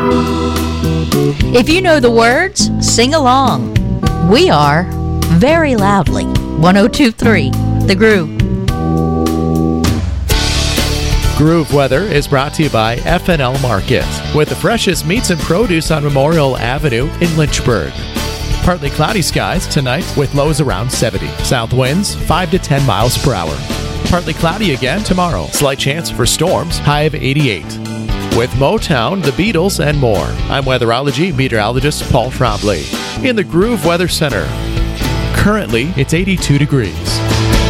If you know the words, sing along. We are very loudly. 102.3 The Groove. Groove Weather is brought to you by F&L Market, with the freshest meats and produce on Memorial Avenue in Lynchburg. Partly cloudy skies tonight with lows around 70. South winds 5 to 10 miles per hour. Partly cloudy again tomorrow. Slight chance for storms, high of 88. With Motown, the Beatles, and more. I'm weatherology meteorologist Paul Trombley in the Groove Weather Center. Currently, it's 82 degrees.